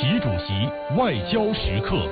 习主席外交时刻。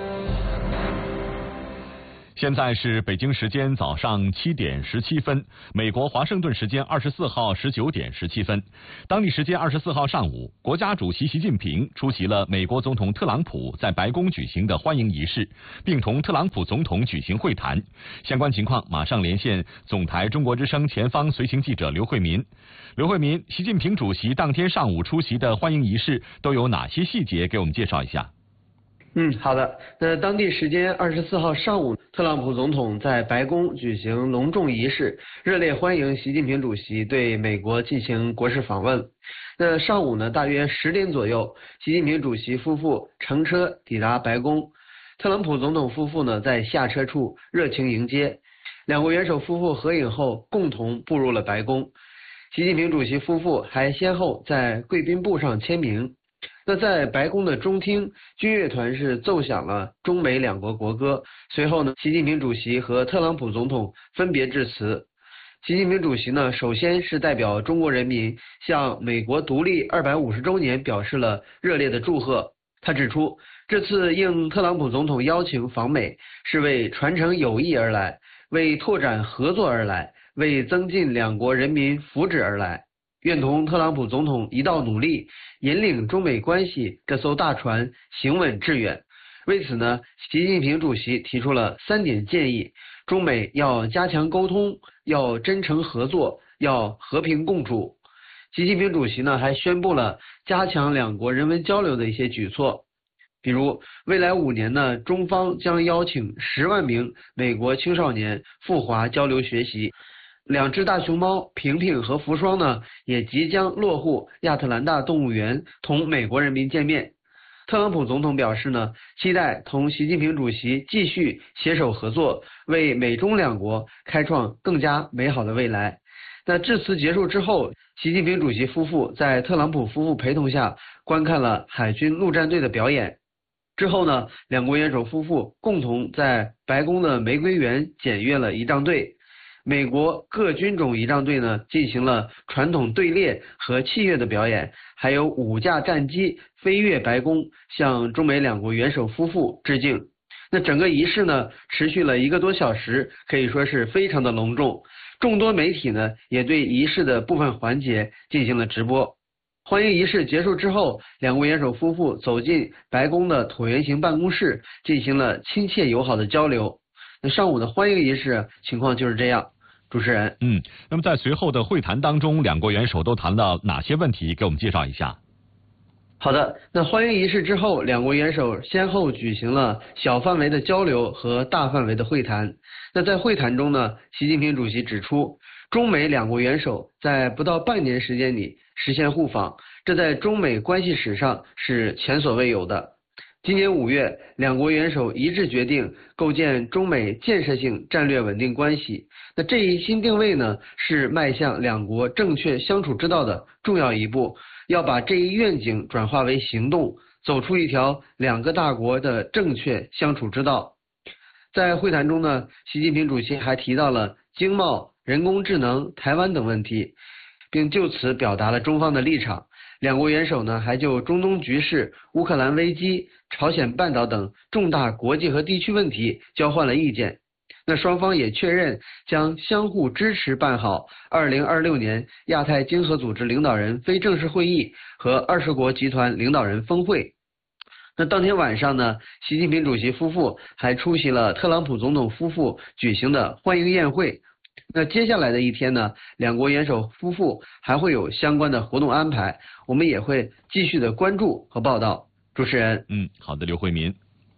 现在是北京时间早上7点17分，美国华盛顿时间24号19点17分，当地时间24号上午，国家主席习近平出席了美国总统特朗普在白宫举行的欢迎仪式，并同特朗普总统举行会谈。相关情况马上连线总台中国之声前方随行记者刘慧民。刘慧民，习近平主席当天上午出席的欢迎仪式都有哪些细节？给我们介绍一下。 好的。那当地时间24号上午，特朗普总统在白宫举行隆重仪式，热烈欢迎习近平主席对美国进行国事访问。那上午呢，大约10点左右，习近平主席夫妇乘车抵达白宫，特朗普总统夫妇呢在下车处热情迎接，两国元首夫妇合影后共同步入了白宫。习近平主席夫妇还先后在贵宾簿上签名。那在白宫的中厅，军乐团是奏响了中美两国国歌。随后呢，习近平主席和特朗普总统分别致辞。习近平主席呢，首先是代表中国人民向美国独立250周年表示了热烈的祝贺。他指出，这次应特朗普总统邀请访美，是为传承友谊而来，为拓展合作而来，为增进两国人民福祉而来。愿同特朗普总统一道努力，引领中美关系这艘大船行稳致远。为此呢，习近平主席提出了3点建议：中美要加强沟通，要真诚合作，要和平共处。习近平主席呢还宣布了加强两国人文交流的一些举措，比如未来5年呢，中方将邀请10万名美国青少年赴华交流学习。2只大熊猫平平和福双呢，也即将落户亚特兰大动物园，同美国人民见面。特朗普总统表示呢，期待同习近平主席继续携手合作，为美中两国开创更加美好的未来。那致辞结束之后，习近平主席夫妇在特朗普夫妇陪同下观看了海军陆战队的表演。之后呢，两国元首夫妇共同在白宫的玫瑰园检阅了仪仗队。美国各军种仪仗队呢进行了传统队列和器乐的表演，还有5架战机飞越白宫，向中美两国元首夫妇致敬。那整个仪式呢持续了1个多小时，可以说是非常的隆重。众多媒体呢也对仪式的部分环节进行了直播。欢迎仪式结束之后，两国元首夫妇走进白宫的椭圆形办公室，进行了亲切友好的交流。那上午的欢迎仪式情况就是这样。主持人， 那么在随后的会谈当中，两国元首都谈到哪些问题？给我们介绍一下。 好的，那欢迎仪式之后，两国元首先后举行了小范围的交流和大范围的会谈。那在会谈中呢，习近平主席指出，中美两国元首在不到半年时间里实现互访，这在中美关系史上是前所未有的。今年5月，两国元首一致决定构建中美建设性战略稳定关系。那这一新定位呢，是迈向两国正确相处之道的重要一步，要把这一愿景转化为行动，走出一条2个大国的正确相处之道。在会谈中呢，习近平主席还提到了经贸、人工智能、台湾等问题，并就此表达了中方的立场。两国元首呢还就中东局势、乌克兰危机、朝鲜半岛等重大国际和地区问题交换了意见。那双方也确认将相互支持办好2026年亚太经合组织领导人非正式会议和20国集团领导人峰会。那当天晚上呢，习近平主席夫妇还出席了特朗普总统夫妇举行的欢迎宴会。那接下来的一天呢，两国元首夫妇还会有相关的活动安排，我们也会继续的关注和报道。主持人， 好的，刘慧民。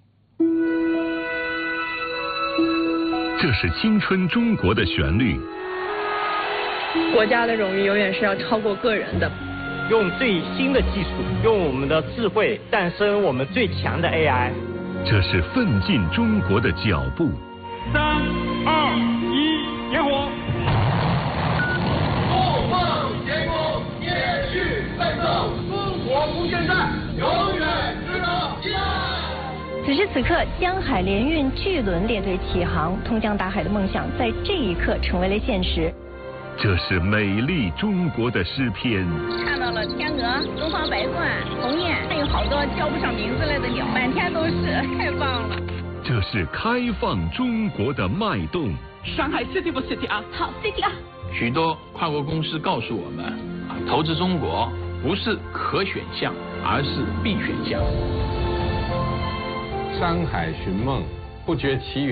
这是青春中国的旋律。 国家的荣誉永远是要超过个人的。 用最新的技术，用我们的智慧诞生我们最强的 AI。 这是奋进中国的脚步。 3、2、1，点火！ 共奉天宫，接续奋斗，中国无限战，永远值得期待。 此时此刻，江海联运巨轮列队起航，通江达海的梦想在这一刻成为了现实。 这是美丽中国的诗篇。 看到了天鹅、东方白鹳、鸿雁，还有好多叫不上名字来的鸟，满天都是，太棒了。 这是开放中国的脉动。 上海 City 不 City 啊？ 好 City 啊！ 许多跨国公司告诉我们，投资中国不是可选项，而是必选项。 山海寻梦，不觉其远。